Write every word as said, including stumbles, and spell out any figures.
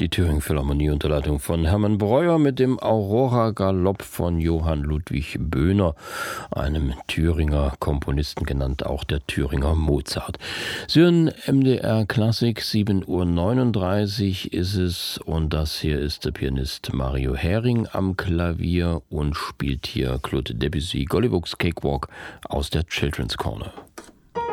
Die Thüringen Philharmonie unter Leitung von Hermann Breuer mit dem Aurora-Galopp von Johann Ludwig Böhner, einem Thüringer Komponisten, genannt auch der Thüringer Mozart. Sie hören M D R Klassik, sieben Uhr neununddreißig ist es, und das hier ist der Pianist Mario Hering am Klavier und spielt hier Claude Debussy, Golliwog's Cakewalk aus der Children's Corner.